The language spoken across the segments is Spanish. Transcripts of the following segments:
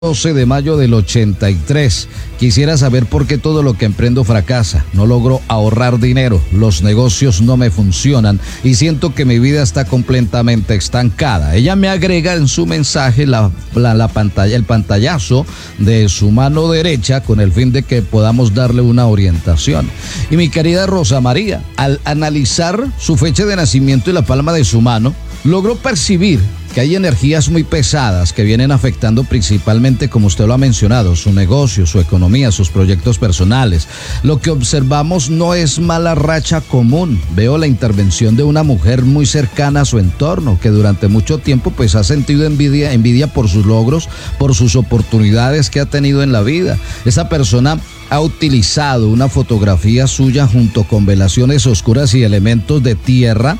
12 de mayo del 83. Quisiera saber por qué todo lo que emprendo fracasa. No logro ahorrar dinero, los negocios no me funcionan y siento que mi vida está completamente estancada. Ella me agrega en su mensaje el pantallazo de su mano derecha con el fin de que podamos darle una orientación. Y mi querida Rosa María, al analizar su fecha de nacimiento y la palma de su mano, logró percibir que hay energías muy pesadas que vienen afectando principalmente, como usted lo ha mencionado, su negocio, su economía, sus proyectos personales. Lo que observamos no es mala racha común. Veo la intervención de una mujer muy cercana a su entorno, que durante mucho tiempo pues ha sentido envidia por sus logros, por sus oportunidades que ha tenido en la vida. Esa persona ha utilizado una fotografía suya junto con velaciones oscuras y elementos de tierra,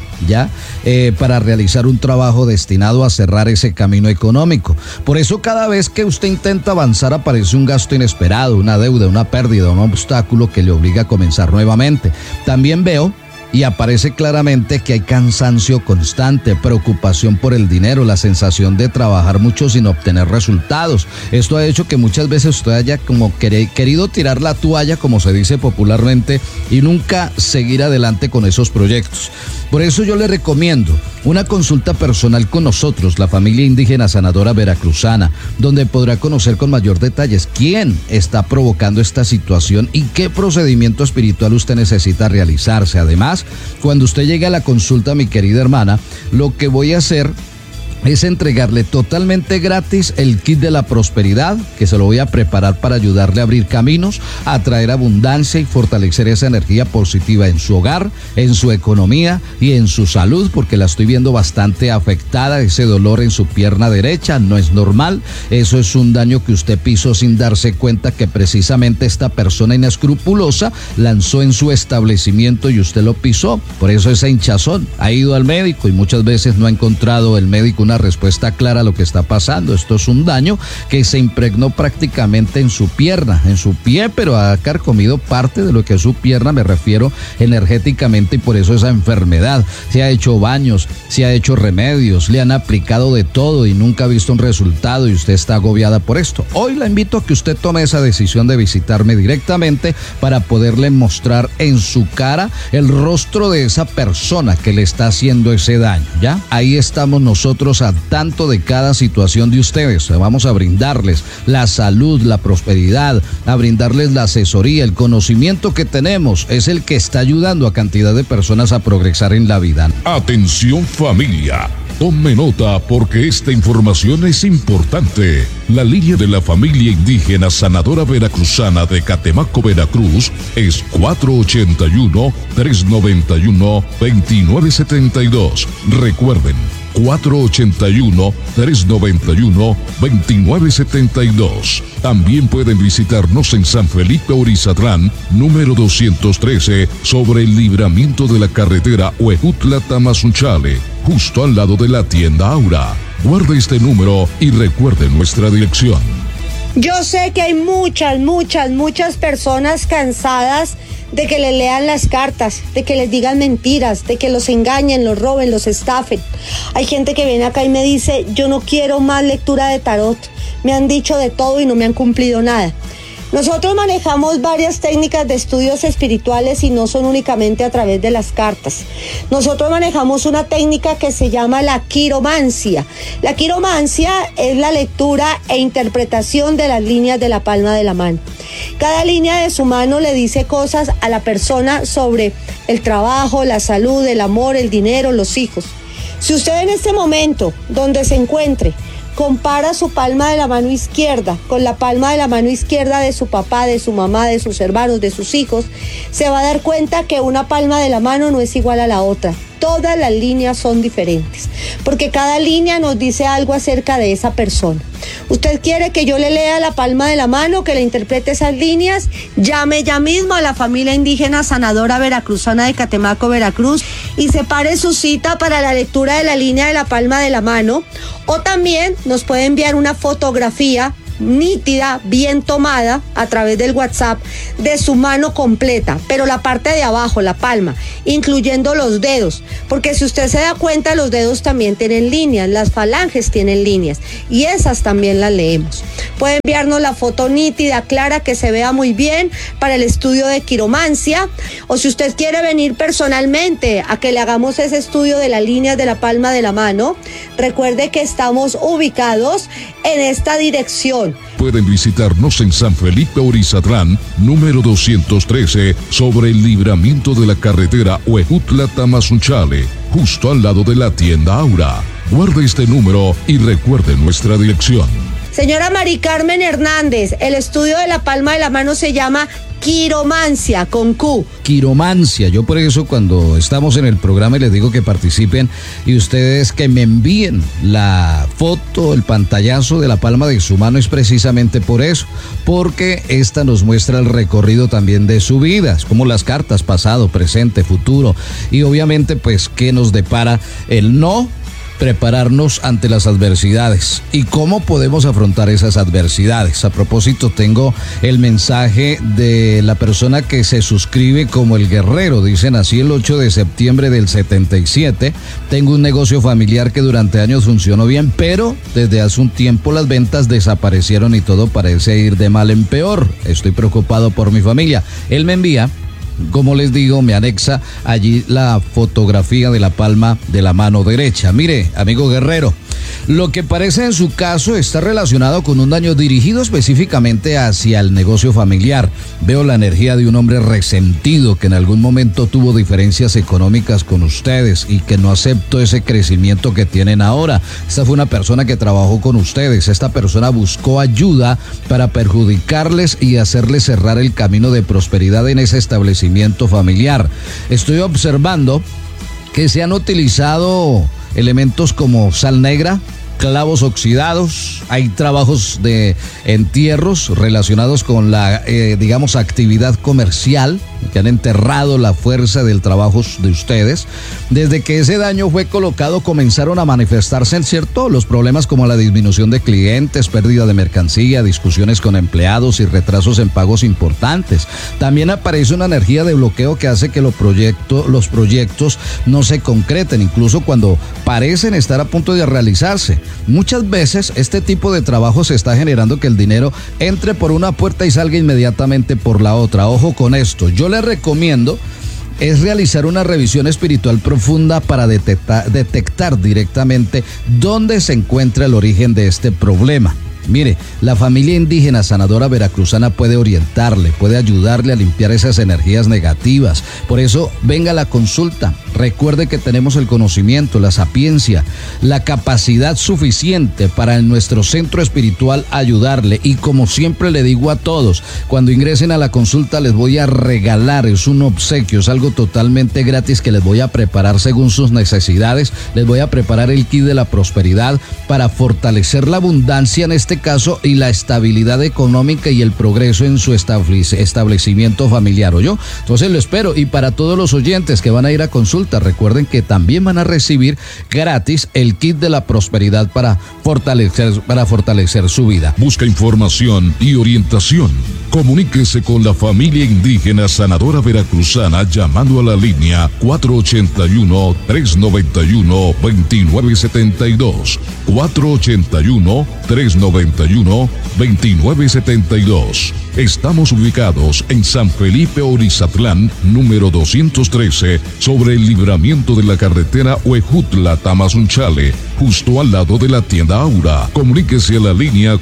para realizar un trabajo destinado a cerrar ese camino económico. Por eso cada vez que usted intenta avanzar aparece un gasto inesperado, una deuda, una pérdida, un obstáculo que le obliga a comenzar nuevamente. También veo y aparece claramente que hay cansancio constante, preocupación por el dinero, la sensación de trabajar mucho sin obtener resultados. Esto ha hecho que muchas veces usted haya como querido tirar la toalla, como se dice popularmente, y nunca seguir adelante con esos proyectos. Por eso yo le recomiendo una consulta personal con nosotros, la familia indígena sanadora veracruzana, donde podrá conocer con mayor detalles quién está provocando esta situación y qué procedimiento espiritual usted necesita realizarse. Además, cuando usted llegue a la consulta, mi querida hermana, lo que voy a hacer es entregarle totalmente gratis el kit de la prosperidad, que se lo voy a preparar para ayudarle a abrir caminos, a traer abundancia y fortalecer esa energía positiva en su hogar, en su economía y en su salud, porque la estoy viendo bastante afectada. Ese dolor en su pierna derecha no es normal. Eso es un daño que usted pisó sin darse cuenta, que precisamente esta persona inescrupulosa lanzó en su establecimiento y usted lo pisó. Por eso esa hinchazón. Ha ido al médico y muchas veces no ha encontrado el médico una respuesta clara a lo que está pasando. Esto es un daño que se impregnó prácticamente en su pierna, en su pie, pero ha carcomido parte de lo que es su pierna, me refiero energéticamente, y por eso esa enfermedad. Se ha hecho baños, se ha hecho remedios, le han aplicado de todo y nunca ha visto un resultado y usted está agobiada por esto. Hoy la invito a que usted tome esa decisión de visitarme directamente para poderle mostrar en su cara el rostro de esa persona que le está haciendo ese daño, Ahí estamos nosotros al tanto de cada situación de ustedes. Vamos a brindarles la salud, la prosperidad, a brindarles la asesoría. El conocimiento que tenemos es el que está ayudando a cantidad de personas a progresar en la vida. Atención familia, tome nota porque esta información es importante. La línea de la familia indígena sanadora veracruzana de Catemaco, Veracruz es 481-391-2972. Recuerden, 481-391-2972. También pueden visitarnos en San Felipe Orizatlán, número 213, sobre el libramiento de la carretera Huejutla-Tamazunchale, justo al lado de la tienda Aura. Guarde este número y recuerde nuestra dirección. Yo sé que hay muchas personas cansadas de que les lean las cartas, de que les digan mentiras, de que los engañen, los roben, los estafen. Hay gente que viene acá y me dice, yo no quiero más lectura de tarot, me han dicho de todo y no me han cumplido nada. Nosotros manejamos varias técnicas de estudios espirituales y no son únicamente a través de las cartas. Nosotros manejamos una técnica que se llama la quiromancia. La quiromancia es la lectura e interpretación de las líneas de la palma de la mano. Cada línea de su mano le dice cosas a la persona sobre el trabajo, la salud, el amor, el dinero, los hijos. Si usted en este momento, donde se encuentre, compara su palma de la mano izquierda con la palma de la mano izquierda de su papá, de su mamá, de sus hermanos, de sus hijos, se va a dar cuenta que una palma de la mano no es igual a la otra. Todas las líneas son diferentes, porque cada línea nos dice algo acerca de esa persona. ¿Usted quiere que yo le lea la palma de la mano, que le interprete esas líneas? Llame ya mismo a la familia indígena sanadora veracruzana de Catemaco, Veracruz, y separe su cita para la lectura de la línea de la palma de la mano. O también nos puede enviar una fotografía nítida, bien tomada a través del WhatsApp de su mano completa, pero la parte de abajo, la palma, incluyendo los dedos, porque si usted se da cuenta, los dedos también tienen líneas, las falanges tienen líneas y esas también las leemos. Puede enviarnos la foto nítida, clara, que se vea muy bien para el estudio de quiromancia, o si usted quiere venir personalmente a que le hagamos ese estudio de las líneas de la palma de la mano, recuerde que estamos ubicados en esta dirección. Pueden visitarnos en San Felipe Orizatlán, número 213, sobre el libramiento de la carretera Huejutla-Tamazunchale, justo al lado de la tienda Aura. Guarde este número y recuerde nuestra dirección. Señora Mari Carmen Hernández, el estudio de la palma de la mano se llama quiromancia, con Q. Quiromancia, yo por eso cuando estamos en el programa les digo que participen y ustedes que me envíen la foto, el pantallazo de la palma de su mano es precisamente por eso, porque esta nos muestra el recorrido también de su vida, es como las cartas pasado, presente, futuro y obviamente pues qué nos depara el no. Prepararnos ante las adversidades y cómo podemos afrontar esas adversidades. A propósito, tengo el mensaje de la persona que se suscribe como el guerrero. Dicen así: el 8 de septiembre del 77, tengo un negocio familiar que durante años funcionó bien, pero desde hace un tiempo las ventas desaparecieron y todo parece ir de mal en peor. Estoy preocupado por mi familia. Él me envía, como les digo, me anexa allí la fotografía de la palma de la mano derecha. Mire, amigo guerrero, lo que parece en su caso está relacionado con un daño dirigido específicamente hacia el negocio familiar. Veo la energía de un hombre resentido que en algún momento tuvo diferencias económicas con ustedes y que no aceptó ese crecimiento que tienen ahora. Esta fue una persona que trabajó con ustedes. Esta persona buscó ayuda para perjudicarles y hacerles cerrar el camino de prosperidad en ese establecimiento familiar. Estoy observando que se han utilizado elementos como sal negra, clavos oxidados, hay trabajos de entierros relacionados con la, digamos, actividad comercial, que han enterrado la fuerza del trabajo de ustedes. Desde que ese daño fue colocado, comenzaron a manifestarse, en cierto, los problemas como la disminución de clientes, pérdida de mercancía, discusiones con empleados y retrasos en pagos importantes. También aparece una energía de bloqueo que hace que los proyectos no se concreten, incluso cuando parecen estar a punto de realizarse. Muchas veces este tipo de trabajo se está generando que el dinero entre por una puerta y salga inmediatamente por la otra. Ojo con esto. Yo les recomiendo es realizar una revisión espiritual profunda para detectar directamente dónde se encuentra el origen de este problema. Mire, la familia indígena sanadora veracruzana puede orientarle, puede ayudarle a limpiar esas energías negativas. Por eso, venga a la consulta. Recuerde que tenemos el conocimiento, la sapiencia, la capacidad suficiente para en nuestro centro espiritual ayudarle. Y como siempre le digo a todos, cuando ingresen a la consulta les voy a regalar, es un obsequio, es algo totalmente gratis que les voy a preparar según sus necesidades. Les voy a preparar el kit de la prosperidad para fortalecer la abundancia en este caso y la estabilidad económica y el progreso en su establecimiento familiar, ¿oyó? Entonces lo espero. Y para todos los oyentes que van a ir a consulta, recuerden que también van a recibir gratis el kit de la prosperidad para fortalecer su vida. Busca información y orientación. Comuníquese con la familia indígena sanadora veracruzana llamando a la línea 481-391-2972. 481-391-2972. Estamos ubicados en San Felipe Orizatlán, número 213, sobre el libramiento de la carretera Huejutla-Tamazunchale, justo al lado de la tienda Aura. Comuníquese a la línea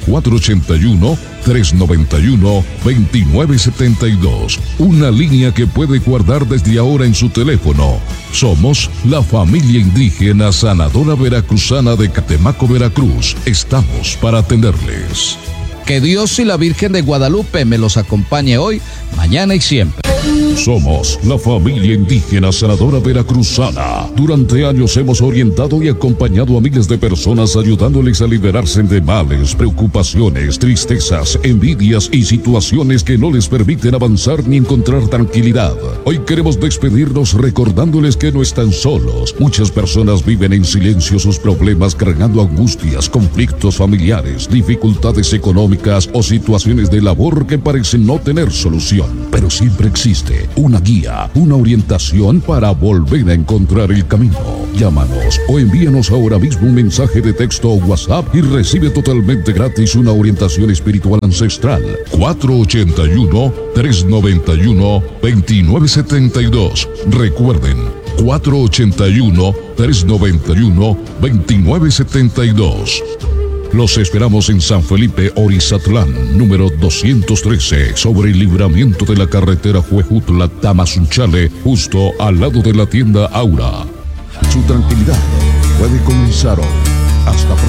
481-391-2972. Una línea que puede guardar desde ahora en su teléfono. Somos la familia indígena sanadora veracruzana de Catemaco, Veracruz. Estamos para atenderles. Que Dios y la Virgen de Guadalupe me los acompañe hoy, mañana y siempre. Somos la familia indígena sanadora veracruzana. Durante años hemos orientado y acompañado a miles de personas ayudándoles a liberarse de males, preocupaciones, tristezas, envidias y situaciones que no les permiten avanzar ni encontrar tranquilidad. Hoy queremos despedirnos recordándoles que no están solos. Muchas personas viven en silencio sus problemas, cargando angustias, conflictos familiares, dificultades económicas o situaciones de labor que parecen no tener solución. Pero siempre existe una guía, una orientación para volver a encontrar el camino. Llámanos o envíanos ahora mismo un mensaje de texto o WhatsApp y recibe totalmente gratis una orientación espiritual ancestral. 481-391-2972. Recuerden, 481-391-2972. Los esperamos en San Felipe, Orizatlán, número 213, sobre el libramiento de la carretera Huejutla-Tamazunchale, justo al lado de la tienda Aura. Su tranquilidad puede comenzar hoy. Hasta pronto.